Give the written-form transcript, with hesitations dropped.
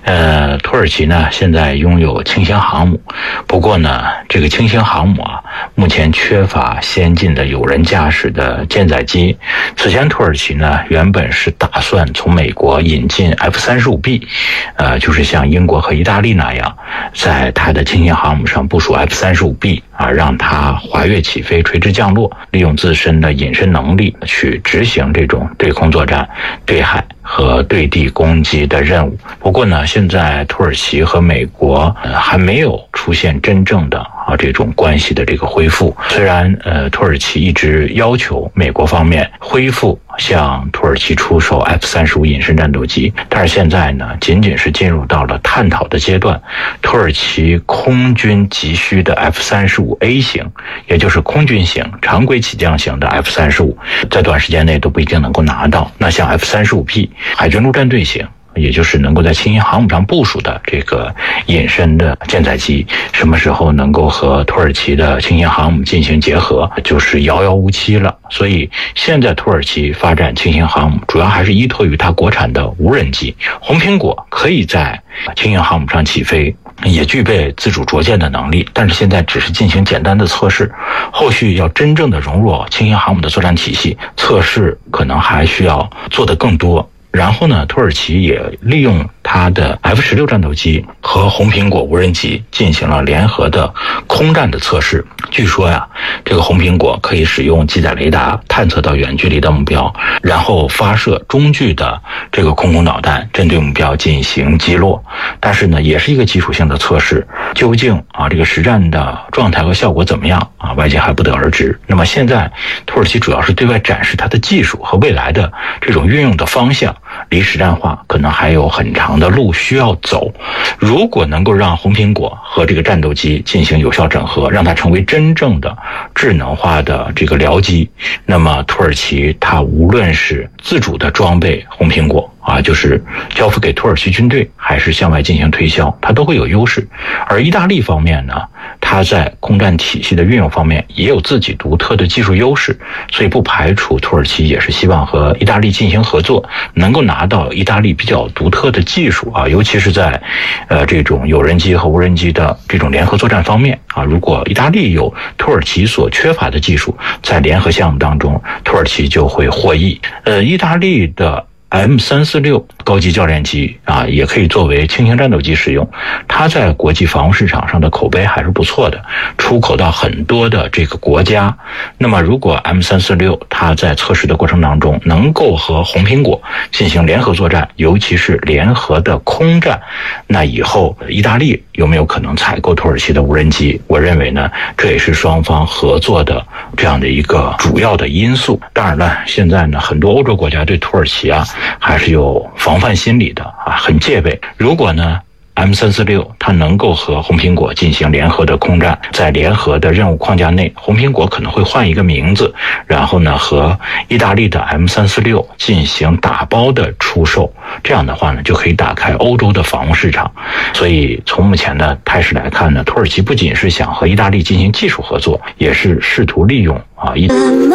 土耳其呢现在拥有轻型航母，不过呢这个轻型航母目前缺乏先进的有人驾驶的舰载机。此前土耳其呢原本是打算从美国引进 F-35B， 就是像英国和意大利那样，在它的轻型航母上部署 F-35B， 让它滑跃起飞、垂直降落，利用自身的隐身能力去执行这种对空作战、对海和对地攻击的任务。不过呢，现在土耳其和美国还没有出现真正的这种关系的这个恢复。虽然土耳其一直要求美国方面恢复向土耳其出售 F-35隐身战斗机，但是现在呢仅仅是进入到了探讨的阶段。土耳其空军急需的 F-35A 型，也就是空军型常规起降型的 F-35， 在短时间内都不一定能够拿到。那像 F-35B 海军陆战队型，也就是能够在轻型航母上部署的这个隐身的舰载机，什么时候能够和土耳其的轻型航母进行结合，就是遥遥无期了。所以现在土耳其发展轻型航母主要还是依托于它国产的无人机。红苹果可以在轻型航母上起飞，也具备自主着舰的能力，但是现在只是进行简单的测试，后续要真正的融入轻型航母的作战体系，测试可能还需要做得更多。然后呢，土耳其也利用它的 F-16战斗机和红苹果无人机进行了联合的空战的测试。据说呀，这个红苹果可以使用机载雷达探测到远距离的目标，然后发射中距的这个空导弹针对目标进行击落。但是呢，也是一个基础性的测试，究竟这个实战的状态和效果怎么样外界还不得而知。那么现在土耳其主要是对外展示它的技术和未来的这种运用的方向，离实战化可能还有很长的路需要走。如果能够让红苹果和这个战斗机进行有效整合，让它成为真正的智能化的这个僚机，那么土耳其它无论是自主的装备红苹果就是交付给土耳其军队，还是向外进行推销，它都会有优势。而意大利方面呢，它在空战体系的运用方面也有自己独特的技术优势，所以不排除土耳其也是希望和意大利进行合作，能够拿到意大利比较独特的技术尤其是在这种有人机和无人机的这种联合作战方面如果意大利有土耳其所缺乏的技术，在联合项目当中，土耳其就会获益。意大利的M346高级教练机也可以作为轻型战斗机使用，它在国际防务市场上的口碑还是不错的，出口到很多的这个国家。那么如果 M346 它在测试的过程当中能够和红苹果进行联合作战，尤其是联合的空战，那以后意大利有没有可能采购土耳其的无人机？我认为呢，这也是双方合作的这样的一个主要的因素。当然了，现在呢，很多欧洲国家对土耳其还是有防范心理的很戒备。如果呢M346 它能够和红苹果进行联合的空战，在联合的任务框架内，红苹果可能会换一个名字，然后呢和意大利的 M346 进行打包的出售，这样的话呢就可以打开欧洲的防务市场。所以从目前的态势来看呢，土耳其不仅是想和意大利进行技术合作，也是试图利用